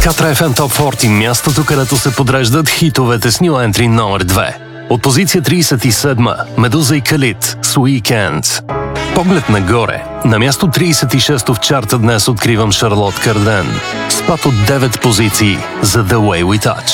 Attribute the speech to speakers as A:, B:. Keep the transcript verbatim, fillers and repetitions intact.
A: Катра еф ем Top сорок, мястото, където се подреждат хитовете с New Entry номер две. От позиция тридесет и седма, Медуза и Калид с Weekend. Поглед нагоре. На място тридесет и шесто в чарта днес откривам Шарлот Карден. Спад от девет позиции за The Way We Touch.